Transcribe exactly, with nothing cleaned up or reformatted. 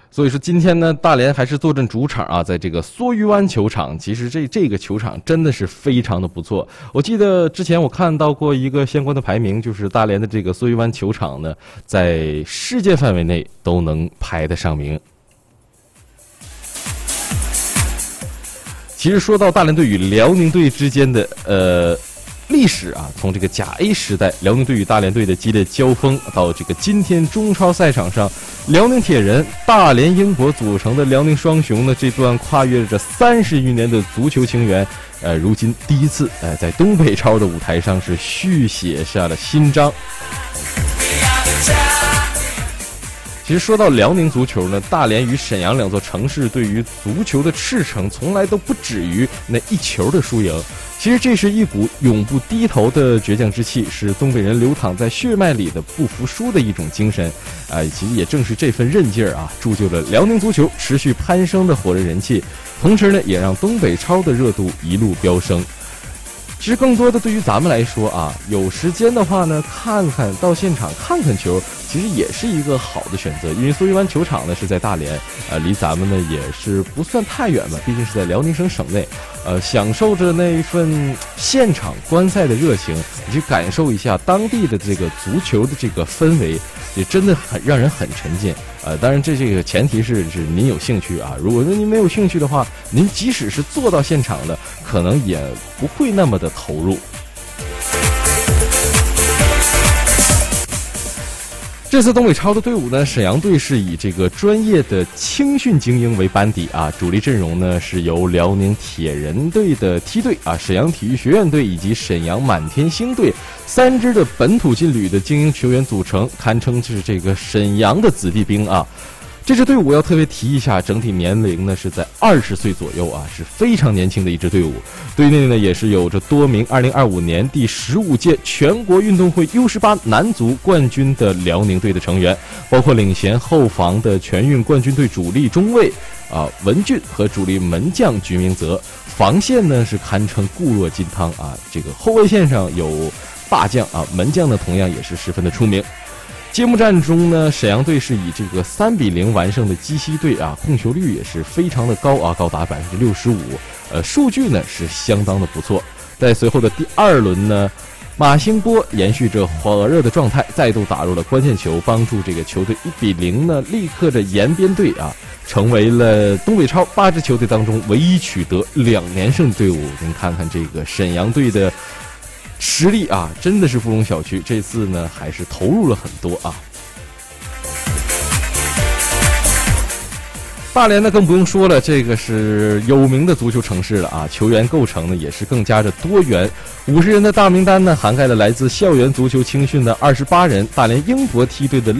所以说今天呢，大连还是坐镇主场啊，在这个梭鱼湾球场。其实这这个球场真的是非常的不错。我记得之前我看到过一个相关的排名，就是大连的这个梭鱼湾球场呢，在世界范围内都能排得上名。其实说到大连队与辽宁队之间的呃。历史啊，从这个甲 A 时代辽宁队与大连队的激烈交锋，到这个今天中超赛场上，辽宁铁人、大连英博组成的辽宁双雄呢，这段跨越着三十余年的足球情缘，呃，如今第一次呃在东北超的舞台上是续写下了新章。其实说到辽宁足球呢，大连与沈阳两座城市对于足球的赤诚，从来都不止于那一球的输赢。其实这是一股永不低头的倔强之气，是东北人流淌在血脉里的不服输的一种精神。啊、呃，其实也正是这份韧劲儿啊，铸就了辽宁足球持续攀升的火热人气，同时呢，也让东北超的热度一路飙升。其实更多的对于咱们来说啊，有时间的话呢，看看到现场看看球，其实也是一个好的选择。因为梭鱼湾球场呢是在大连，呃，离咱们呢也是不算太远嘛，毕竟是在辽宁省省内。呃，享受着那一份现场观赛的热情，你去感受一下当地的这个足球的这个氛围，也真的很让人很沉浸。呃，当然这这个前提是是您有兴趣啊。如果说您没有兴趣的话，您即使是坐到现场的，可能也不会那么的投入。这次东北超的队伍呢，沈阳队是以这个专业的青训精英为班底啊，主力阵容呢是由辽宁铁人队的梯队啊、沈阳体育学院队以及沈阳满天星队三支的本土劲旅的精英球员组成，堪称是这个沈阳的子弟兵啊。这支队伍要特别提一下，整体年龄呢是在二十岁左右啊，是非常年轻的一支队伍。队内呢也是有着多名二零二五年第十五届全国运动会 U 十八 男足冠军的辽宁队的成员，包括领衔后防的全运冠军队主力中卫啊文俊和主力门将鞠明泽，防线呢是堪称固若金汤啊。这个后卫线上有大将啊，门将呢同样也是十分的出名。揭幕战中呢，沈阳队是以这个三比零完胜的鸡西队啊，控球率也是非常的高啊，高达百分之六十五，呃，数据呢是相当的不错。在随后的第二轮呢，马兴波延续着火热的状态，再度打入了关键球，帮助这个球队一比零呢，力克着延边队啊，成为了东北超八支球队当中唯一取得两连胜的队伍。您看看这个沈阳队的实力啊，真的是不容小觑。这次呢，还是投入了很多啊。大连呢更不用说了，这个是有名的足球城市了啊，球员构成呢也是更加的多元。五十人的大名单呢，涵盖了来自校园足球青训的二十八人，大连英博梯队的